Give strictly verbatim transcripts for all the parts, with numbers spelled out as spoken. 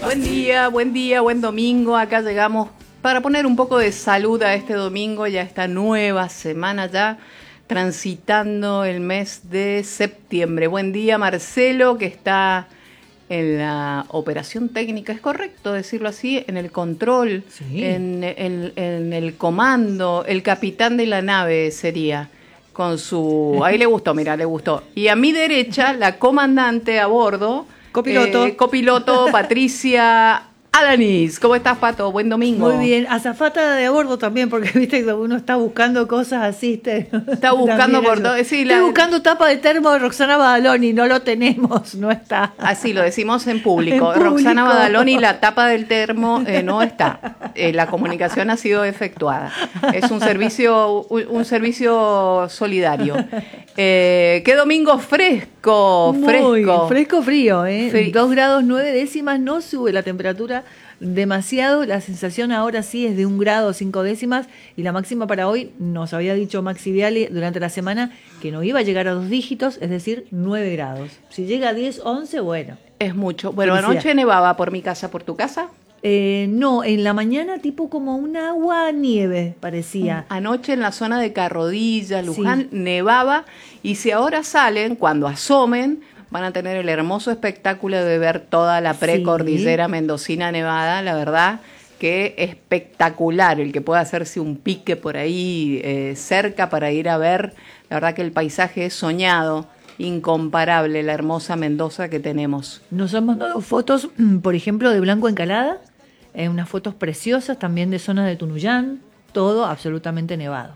Buen día, buen día, buen domingo. Acá llegamos para poner un poco de salud a este domingo y a esta nueva semana ya, transitando el mes de septiembre. Buen día, Marcelo, que está en la operación técnica, ¿es correcto decirlo así? En el control, sí. en, en, en el comando, el capitán de la nave sería, con su... Ahí le gustó, mira, le gustó. Y a mi derecha, la comandante a bordo, copiloto, eh, copiloto Patricia Alanis. ¿Cómo estás, Pato? Buen domingo. Muy bien, azafata de a bordo también, porque viste que uno está buscando cosas así. Te... Está buscando por todo. Sí, Estoy la... buscando tapa de termo de Roxana Badaloni, no lo tenemos, no está. Así lo decimos en público. En público. Roxana Badaloni, la tapa del termo eh, no está. Eh, la comunicación ha sido efectuada. Es un servicio, un, un servicio solidario. Eh, qué domingo fresco, fresco. Muy fresco, frío, ¿eh? Fri- Dos grados nueve décimas, no sube la temperatura demasiado. La sensación ahora sí es de un grado cinco décimas y la máxima para hoy nos había dicho Maxi Viale durante la semana que no iba a llegar a dos dígitos, es decir, nueve grados. Si llega a diez, once, bueno. Es mucho. Bueno, Felicidad. anoche nevaba por mi casa, por tu casa. Eh, no, en la mañana tipo como un agua nieve parecía. Anoche en la zona de Carrodilla, Luján, Sí. nevaba, y si ahora salen, cuando asomen, van a tener el hermoso espectáculo de ver toda la precordillera Sí. mendocina nevada. La verdad que espectacular el que pueda hacerse un pique por ahí eh, cerca para ir a ver. La verdad que el paisaje es soñado, incomparable, la hermosa Mendoza que tenemos. Nos han mandado fotos, por ejemplo, de Blanco Encalada, eh, unas fotos preciosas también de zonas de Tunuyán, todo absolutamente nevado.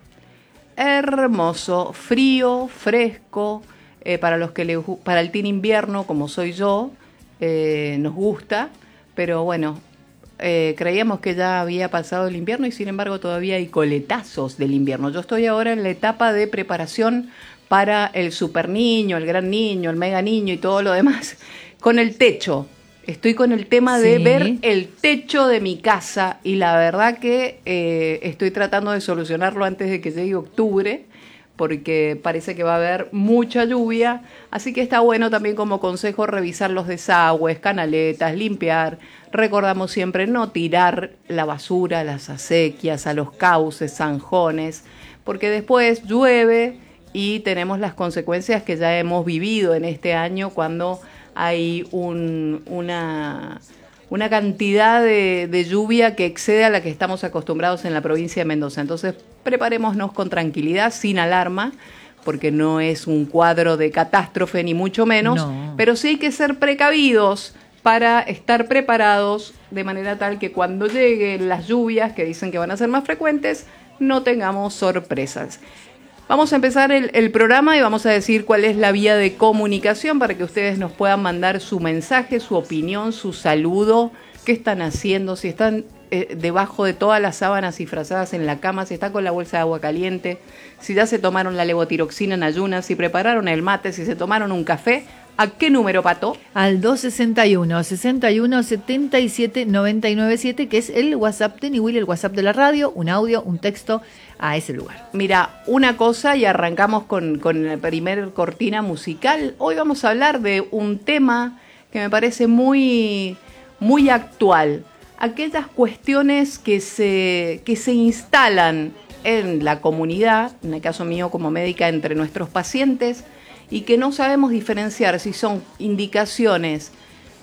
Hermoso, frío, fresco, eh, para los que le, gu- para el team invierno, como soy yo, eh, nos gusta, pero bueno, eh, creíamos que ya había pasado el invierno y sin embargo todavía hay coletazos del invierno. Yo estoy ahora en la etapa de preparación para el super niño, el gran niño, el mega niño y todo lo demás, con el techo. Estoy con el tema de Sí. ver el techo de mi casa y la verdad que eh, estoy tratando de solucionarlo antes de que llegue octubre, porque parece que va a haber mucha lluvia, así que está bueno también como consejo revisar los desagües, canaletas, limpiar. Recordamos siempre no tirar la basura a las acequias, a los cauces, zanjones, porque después llueve y tenemos las consecuencias que ya hemos vivido en este año cuando hay un, una, una cantidad de, de lluvia que excede a la que estamos acostumbrados en la provincia de Mendoza. Entonces, preparémonos con tranquilidad, sin alarma, porque no es un cuadro de catástrofe, ni mucho menos, No. pero sí hay que ser precavidos para estar preparados de manera tal que cuando lleguen las lluvias, que dicen que van a ser más frecuentes, no tengamos sorpresas. Vamos a empezar el, el programa y vamos a decir cuál es la vía de comunicación para que ustedes nos puedan mandar su mensaje, su opinión, su saludo, qué están haciendo, si están eh, debajo de todas las sábanas y frazadas en la cama, si están con la bolsa de agua caliente, si ya se tomaron la levotiroxina en ayunas, si prepararon el mate, si se tomaron un café. ¿A qué número, Pato? Al dos sesenta y uno, sesenta y uno, setenta y siete, noventa y nueve siete, que es el WhatsApp de Niwil, el WhatsApp de la radio, un audio, un texto a ese lugar. Mira, una cosa y arrancamos con, con la primer cortina musical. Hoy vamos a hablar de un tema que me parece muy, muy actual. Aquellas cuestiones que se, que se instalan en la comunidad, en el caso mío como médica, entre nuestros pacientes, y que no sabemos diferenciar si son indicaciones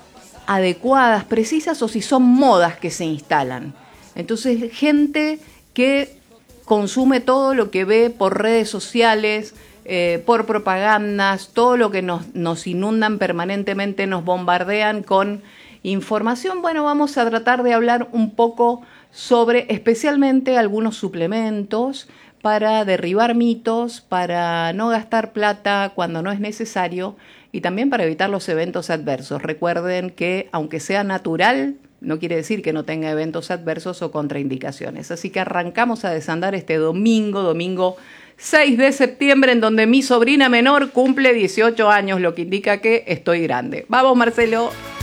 adecuadas, precisas, o si son modas que se instalan. Entonces, gente que consume todo lo que ve por redes sociales, eh, por propagandas, todo lo que nos, nos inundan permanentemente, nos bombardean con información. Bueno, vamos a tratar de hablar un poco sobre especialmente algunos suplementos para derribar mitos, para no gastar plata cuando no es necesario y también para evitar los eventos adversos. Recuerden que aunque sea natural, no quiere decir que no tenga eventos adversos o contraindicaciones. Así que arrancamos a desandar este domingo, domingo seis de septiembre, en donde mi sobrina menor cumple dieciocho años, lo que indica que estoy grande. ¡Vamos, Marcelo!